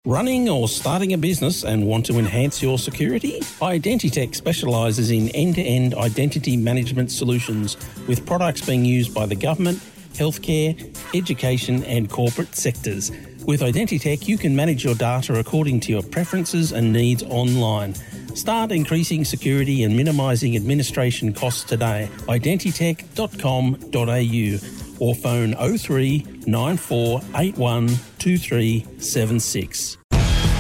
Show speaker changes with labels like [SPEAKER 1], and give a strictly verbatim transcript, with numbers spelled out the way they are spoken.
[SPEAKER 1] Running or starting a business and want to enhance your security? Identitech specialises in end-to-end identity management solutions with products being used by the government, healthcare, education and corporate sectors. With Identitech, you can manage your data according to your preferences and needs online. Start increasing security and minimising administration costs today. identitech dot com dot a u or phone oh three nine four eight one two three seven six.